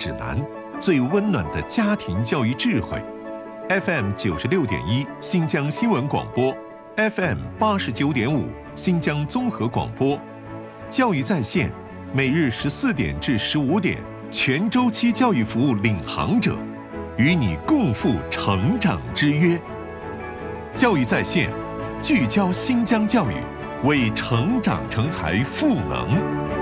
指南，最温暖的家庭教育智慧。FM 96.1新疆新闻广播， FM 89.5新疆综合广播。教育在线，每日14点至15点，全周期教育服务领航者，与你共赴成长之约。教育在线，聚焦新疆教育，为成长成才赋能。